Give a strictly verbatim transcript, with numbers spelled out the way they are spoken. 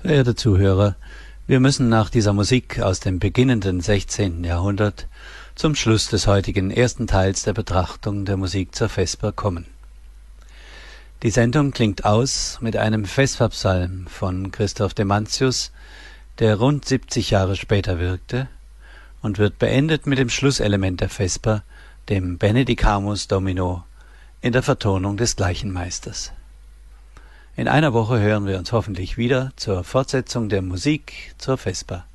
Verehrte Zuhörer, wir müssen nach dieser Musik aus dem beginnenden sechzehnten Jahrhundert zum Schluss des heutigen ersten Teils der Betrachtung der Musik zur Vesper kommen. Die Sendung klingt aus mit einem Vesperpsalm von Christoph de Mantius, der rund siebzig Jahre später wirkte, und wird beendet mit dem Schlusselement der Vesper, dem Benedicamus Domino, in der Vertonung des gleichen Meisters. In einer Woche hören wir uns hoffentlich wieder zur Fortsetzung der Musik zur Vesper.